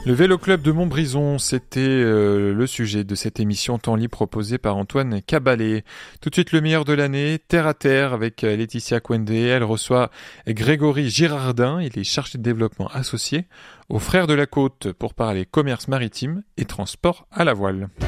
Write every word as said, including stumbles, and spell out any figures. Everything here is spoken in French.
Le Vélo Club de Montbrison, c'était euh, le sujet de cette émission Temps libre proposée par Antoine Caballet. Tout de suite le meilleur de l'année, Terre à Terre avec euh, Laetitia Kwende. Elle reçoit Grégory Girardin, il est chargé de développement associé aux Frères de la Côte pour parler commerce maritime et transport à la voile.